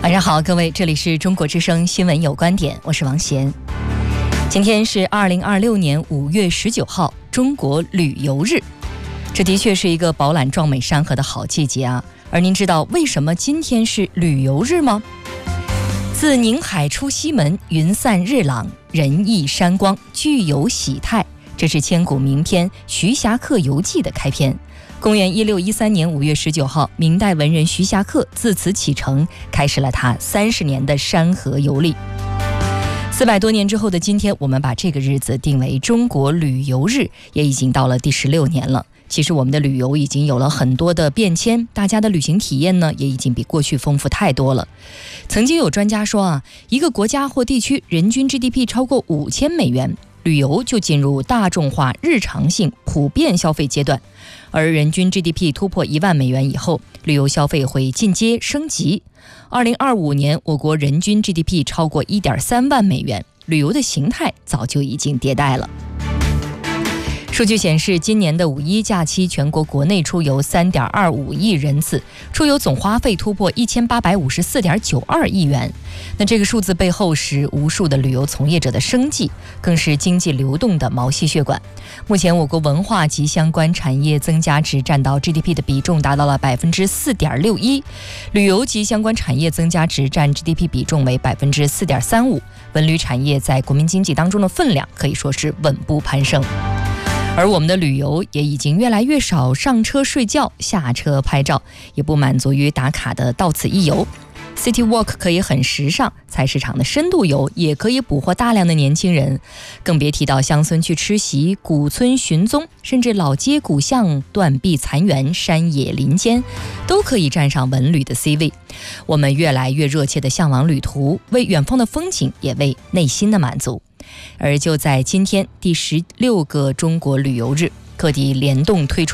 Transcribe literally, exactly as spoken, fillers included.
晚上好，各位，这里是中国之声新闻有观点，我是王贤。今天是二零二六年五月十九号，中国旅游日。这的确是一个饱览壮美山河的好季节啊。而您知道为什么今天是旅游日吗？自宁海出西门，云散日朗，人异山光，具有喜态。这是千古名篇《徐霞客游记》的开篇。公元一六一三年五月十九号，明代文人徐霞客自此启程，开始了他三十年的山河游历。四百多年之后的今天，我们把这个日子定为中国旅游日，也已经到了第十六年了。其实我们的旅游已经有了很多的变迁，大家的旅行体验呢，也已经比过去丰富太多了。曾经有专家说啊，一个国家或地区人均 G D P 超过五千美元，旅游就进入大众化、日常性、普遍消费阶段。而人均 G D P 突破一万美元以后，旅游消费会进阶升级。二零二五年，我国人均 G D P 超过一点三万美元，旅游的形态早就已经迭代了。数据显示，今年的五一假期，全国国内出游 三点二五亿人次，出游总花费突破一千八百五十四点九二亿元。那这个数字背后是无数的旅游从业者的生计，更是经济流动的毛细血管。目前我国文化及相关产业增加值占到 G D P 的比重达到了 百分之四点六一， 旅游及相关产业增加值占 G D P 比重为 百分之四点三五， 文旅产业在国民经济当中的分量可以说是稳步攀升。而我们的旅游也已经越来越少上车睡觉，下车拍照，也不满足于打卡的到此一游。City Walk 可以很时尚，菜市场的深度游也可以捕获大量的年轻人，更别提到乡村去吃席、古村寻踪，甚至老街古巷、断壁残垣、山野林间，都可以站上文旅的 C 位。我们越来越热切地向往旅途，为远方的风景，也为内心的满足。而就在今天，第十六个中国旅游日，各地联动推出